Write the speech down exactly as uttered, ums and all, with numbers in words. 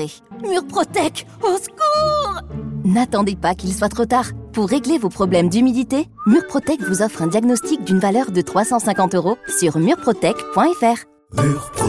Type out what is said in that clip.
préféré. Murprotec, au secours! N'attendez pas qu'il soit trop tard. Pour régler vos problèmes d'humidité, Murprotec vous offre un diagnostic d'une valeur de trois cent cinquante euros sur murprotec point f r.